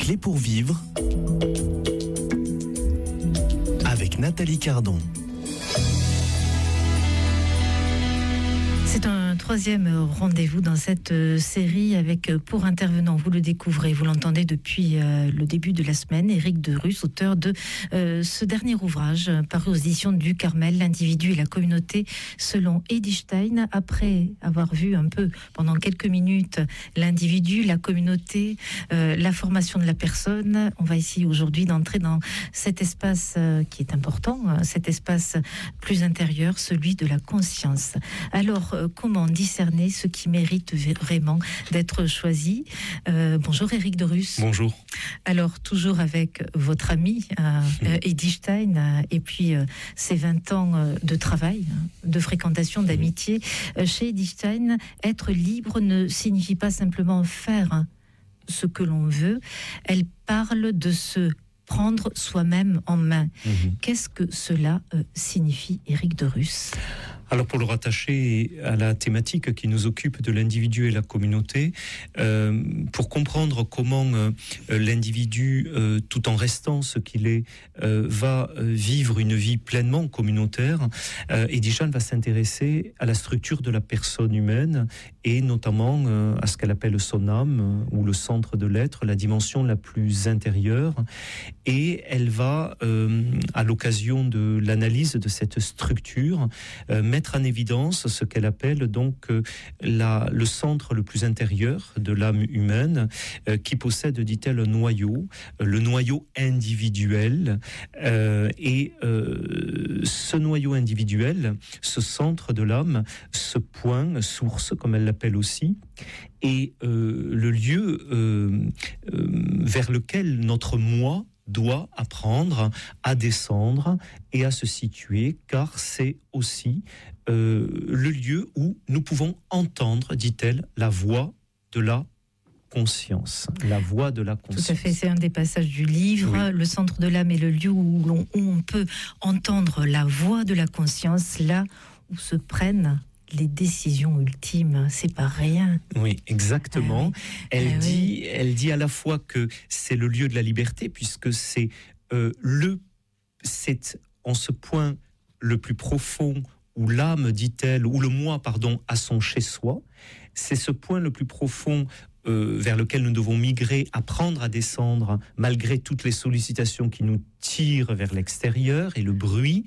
clés pour vivre avec Nathalie Cardon. C'est un troisième rendez-vous dans cette série avec pour intervenant, vous le découvrez, vous l'entendez depuis le début de la semaine, Éric Derus, auteur de ce dernier ouvrage paru aux éditions du Carmel, L'individu et la communauté selon Edith Stein. Après avoir vu un peu pendant quelques minutes l'individu, la communauté, la formation de la personne, on va ici aujourd'hui d'entrer dans cet espace qui est important, cet espace plus intérieur, celui de la conscience. Alors, comment discerner ce qui mérite vraiment d'être choisi? Bonjour Éric Derus. Bonjour. Alors, toujours avec votre ami Edith Stein, et puis ces 20 ans de travail, de fréquentation, d'amitié. Chez Edith Stein, être libre ne signifie pas simplement faire ce que l'on veut. Elle parle de se prendre soi-même en main. Qu'est-ce que cela signifie, Éric Derus? Alors pour le rattacher à la thématique qui nous occupe de l'individu et la communauté, pour comprendre comment l'individu, tout en restant ce qu'il est, va vivre une vie pleinement communautaire, Edith Stein va s'intéresser à la structure de la personne humaine et notamment à ce qu'elle appelle son âme ou le centre de l'être, la dimension la plus intérieure. Et elle va, à l'occasion de l'analyse de cette structure, mettre en évidence ce qu'elle appelle donc le centre le plus intérieur de l'âme humaine, qui possède, dit-elle, un noyau, le noyau individuel. Et ce noyau individuel, ce centre de l'âme, ce point, source, comme elle l'appelle aussi, est le lieu vers lequel notre moi doit apprendre à descendre et à se situer, car c'est aussi le lieu où nous pouvons entendre, dit-elle, la voix de la conscience. La voix de la conscience. Tout à fait, c'est un des passages du livre. Oui. Le centre de l'âme est le lieu où on peut entendre la voix de la conscience, là où se prennent les décisions ultimes, c'est pas rien. Oui, exactement. Elle dit à la fois que c'est le lieu de la liberté, puisque c'est en ce point le plus profond où l'âme, dit-elle, ou le moi, pardon, a son chez-soi. C'est ce point le plus profond vers lequel nous devons migrer, apprendre à descendre, malgré toutes les sollicitations qui nous tirent vers l'extérieur et le bruit.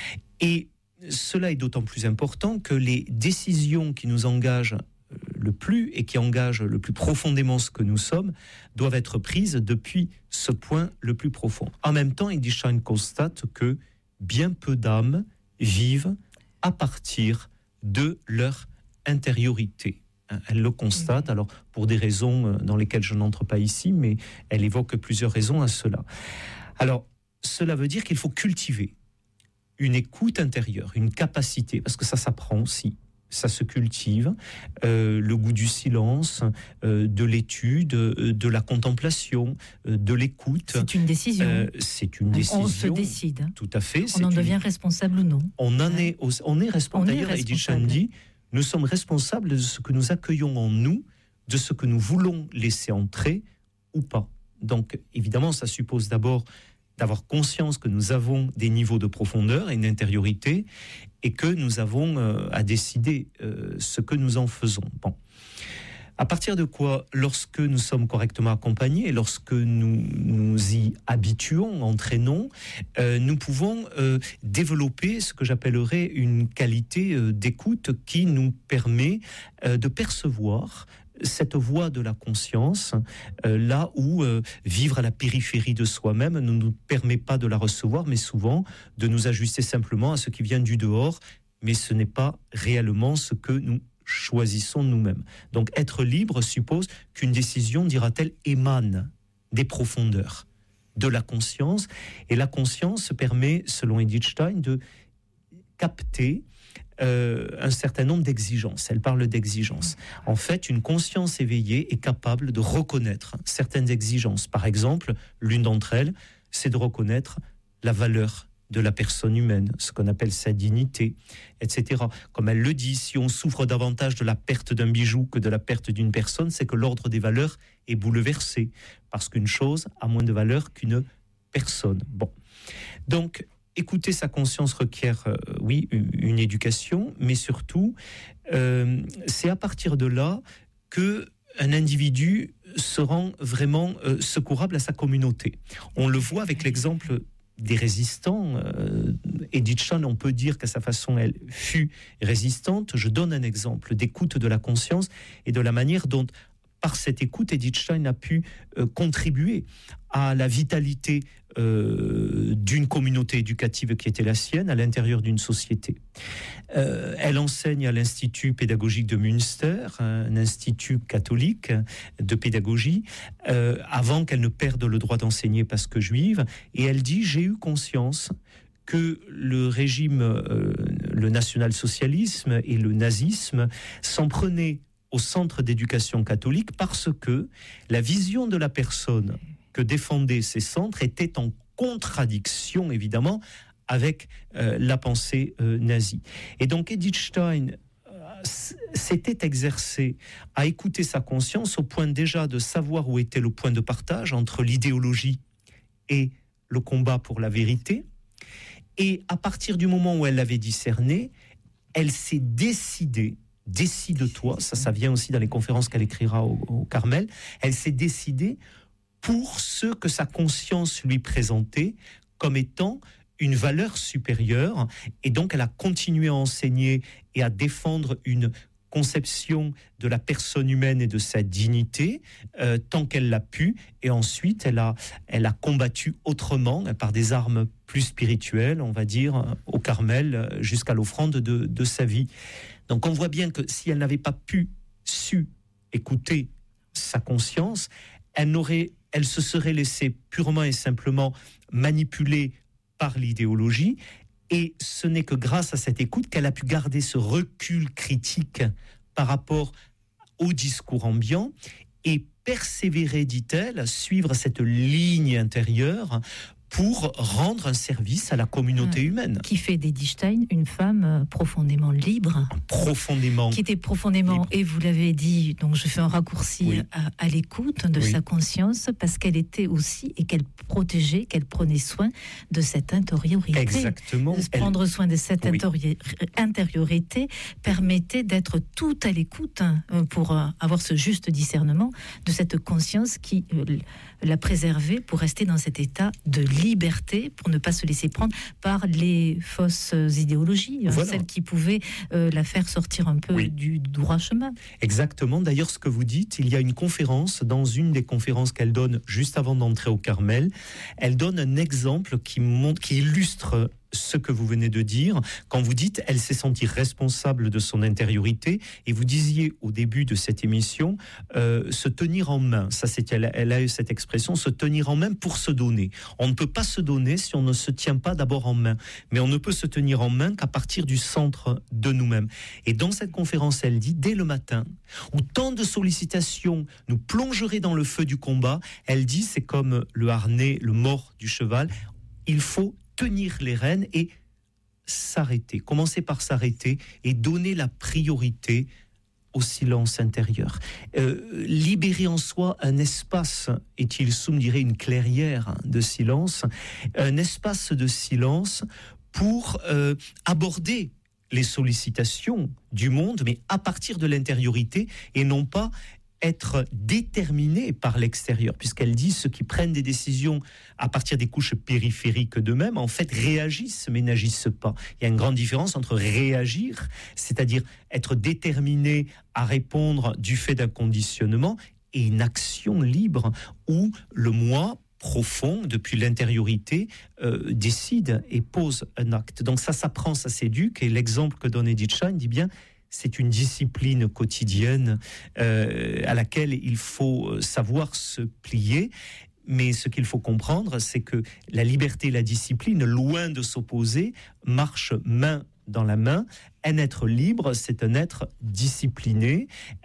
Et cela est d'autant plus important que les décisions qui nous engagent le plus et qui engagent le plus profondément ce que nous sommes doivent être prises depuis ce point le plus profond. En même temps, Edith Stein constate que bien peu d'âmes vivent à partir de leur intériorité. Elle le constate, alors pour des raisons dans lesquelles je n'entre pas ici, mais elle évoque plusieurs raisons à cela. Alors, cela veut dire qu'il faut cultiver une écoute intérieure, une capacité, parce que ça s'apprend aussi, ça se cultive, le goût du silence, de l'étude, de la contemplation, de l'écoute. C'est une décision. C'est une décision. On se décide. Tout à fait. On en devient responsable ou non. On est responsable. D'ailleurs, Edith Stein dit, nous sommes responsables de ce que nous accueillons en nous, de ce que nous voulons laisser entrer ou pas. Donc, évidemment, ça suppose d'abord d'avoir conscience que nous avons des niveaux de profondeur et une intériorité et que nous avons à décider ce que nous en faisons. Bon. À partir de quoi, lorsque nous sommes correctement accompagnés, lorsque nous y habituons, entraînons, nous pouvons développer ce que j'appellerais une qualité d'écoute qui nous permet de percevoir cette voie de la conscience, là où vivre à la périphérie de soi-même ne nous permet pas de la recevoir, mais souvent de nous ajuster simplement à ce qui vient du dehors, mais ce n'est pas réellement ce que nous choisissons nous-mêmes. Donc être libre suppose qu'une décision, dira-t-elle, émane des profondeurs de la conscience, et la conscience permet, selon Edith Stein, de capter un certain nombre d'exigences. Elle parle d'exigences. En fait, une conscience éveillée est capable de reconnaître certaines exigences. Par exemple, l'une d'entre elles, c'est de reconnaître la valeur de la personne humaine, ce qu'on appelle sa dignité, etc. Comme elle le dit, si on souffre davantage de la perte d'un bijou que de la perte d'une personne, c'est que l'ordre des valeurs est bouleversé, parce qu'une chose a moins de valeur qu'une personne. Bon. Donc, écouter sa conscience requiert, oui, une éducation, mais surtout, c'est à partir de là qu'un individu se rend vraiment secourable à sa communauté. On le voit avec l'exemple des résistants. Edith Stein, on peut dire qu'à sa façon, elle fut résistante. Je donne un exemple d'écoute de la conscience et de la manière dont, par cette écoute, Edith Stein a pu contribuer à la vitalité d'une communauté éducative qui était la sienne à l'intérieur d'une société. Elle enseigne à l'Institut pédagogique de Münster, un institut catholique de pédagogie, avant qu'elle ne perde le droit d'enseigner parce que juive, et elle dit « J'ai eu conscience que le régime, le national-socialisme et le nazisme s'en prenaient au centre d'éducation catholique parce que la vision de la personne que défendaient ces centres était en contradiction, évidemment, avec la pensée nazie. Et donc Edith Stein s'était exercée à écouter sa conscience au point déjà de savoir où était le point de partage entre l'idéologie et le combat pour la vérité. Et à partir du moment où elle l'avait discerné, elle s'est décidée, décide-toi, ça vient aussi dans les conférences qu'elle écrira au Carmel, elle s'est décidée pour ce que sa conscience lui présentait comme étant une valeur supérieure, et donc elle a continué à enseigner et à défendre une conception de la personne humaine et de sa dignité tant qu'elle l'a pu, et ensuite elle a combattu autrement par des armes plus spirituelles, on va dire, au Carmel jusqu'à l'offrande de sa vie. Donc on voit bien que si elle n'avait pas su écouter sa conscience, elle se serait laissée purement et simplement manipuler par l'idéologie, et ce n'est que grâce à cette écoute qu'elle a pu garder ce recul critique par rapport au discours ambiant et persévérer, dit-elle, à suivre cette ligne intérieure pour rendre un service à la communauté humaine. Qui fait d'Edith Stein une femme profondément libre. Qui était profondément libre. Et vous l'avez dit, donc je fais un raccourci oui. à l'écoute de oui. sa conscience, parce qu'elle était aussi, et qu'elle protégeait, qu'elle prenait soin de cette intériorité. Exactement. Prendre soin de cette intériorité permettait d'être tout à l'écoute pour avoir ce juste discernement de cette conscience qui la préservait pour rester dans cet état de liberté, pour ne pas se laisser prendre par les fausses idéologies, voilà. Celles qui pouvaient la faire sortir un peu du droit chemin. Exactement. D'ailleurs, ce que vous dites, il y a une conférence, dans une des conférences qu'elle donne juste avant d'entrer au Carmel, elle donne un exemple qui illustre ce que vous venez de dire, quand vous dites elle s'est sentie responsable de son intériorité, et vous disiez au début de cette émission se tenir en main, ça c'était, elle a eu cette expression, se tenir en main pour se donner. On ne peut pas se donner si on ne se tient pas d'abord en main, mais on ne peut se tenir en main qu'à partir du centre de nous-mêmes. Et dans cette conférence, elle dit, dès le matin, où tant de sollicitations nous plongeraient dans le feu du combat, elle dit, c'est comme le harnais, le mors du cheval, il faut tenir les rênes et s'arrêter, commencer par s'arrêter et donner la priorité au silence intérieur. Libérer en soi un espace, et Tilsum dirait une clairière de silence, un espace de silence pour aborder les sollicitations du monde, mais à partir de l'intériorité et non pas être déterminés par l'extérieur, puisqu'elle dit ceux qui prennent des décisions à partir des couches périphériques d'eux-mêmes, en fait, réagissent mais n'agissent pas. Il y a une grande différence entre réagir, c'est-à-dire être déterminé à répondre du fait d'un conditionnement, et une action libre où le moi profond, depuis l'intériorité, décide et pose un acte. Donc ça s'apprend, ça s'éduque, et l'exemple que donne Edith Stein dit bien, c'est une discipline quotidienne à laquelle il faut savoir se plier. Mais ce qu'il faut comprendre, c'est que la liberté et la discipline, loin de s'opposer, marchent main dans la main. Un être libre, c'est un être discipliné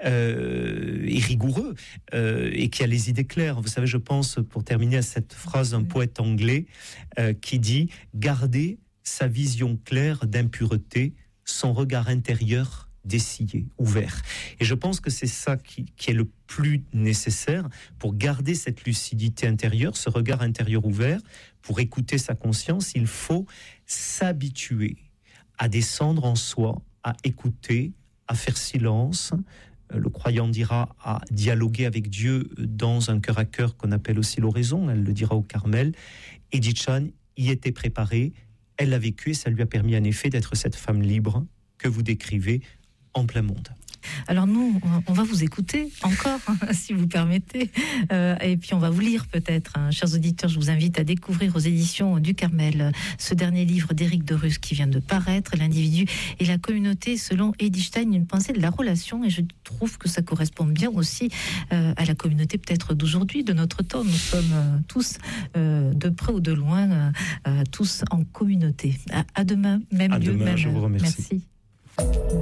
et rigoureux et qui a les idées claires. Vous savez, je pense, pour terminer, à cette phrase d'un poète anglais qui dit « Garder sa vision claire d'impureté, son regard intérieur dessillé, ouvert. Et je pense que c'est ça qui est le plus nécessaire pour garder cette lucidité intérieure, ce regard intérieur ouvert, pour écouter sa conscience. Il faut s'habituer à descendre en soi, à écouter, à faire silence. Le croyant dira à dialoguer avec Dieu dans un cœur à cœur qu'on appelle aussi l'oraison. Elle le dira au Carmel. Edith Chan y était préparée. Elle l'a vécu et ça lui a permis en effet d'être cette femme libre que vous décrivez en plein monde. Alors nous, on va vous écouter encore, si vous permettez, et puis on va vous lire peut-être. Chers auditeurs, je vous invite à découvrir aux éditions du Carmel ce dernier livre d'Éric de Rus qui vient de paraître, L'individu et la communauté selon Edith Stein, une pensée de la relation, et je trouve que ça correspond bien aussi à la communauté peut-être d'aujourd'hui, de notre temps. Nous sommes tous, de près ou de loin, tous en communauté. À demain, même lieu, même je vous remercie. Merci.